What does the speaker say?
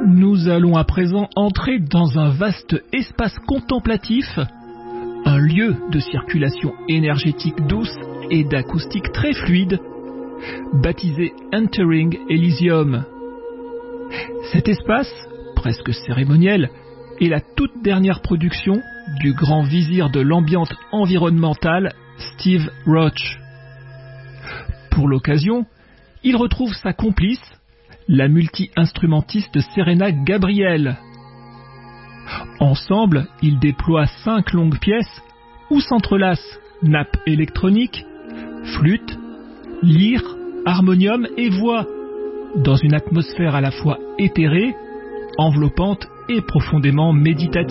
Nous allons à présent entrer dans un vaste espace contemplatif, un lieu de circulation énergétique douce et d'acoustique très fluide, baptisé Entering Elysium. Cet espace, presque cérémoniel, est la toute dernière production du grand vizir de l'ambiance environnementale, Steve Roach. Pour l'occasion, il retrouve sa complice, la multi-instrumentiste Serena Gabriel. Ensemble, ils déploient 5 longues pièces où s'entrelacent nappes électroniques, flûte, lyre, harmonium et voix, dans une atmosphère à la fois éthérée, enveloppante et profondément méditative.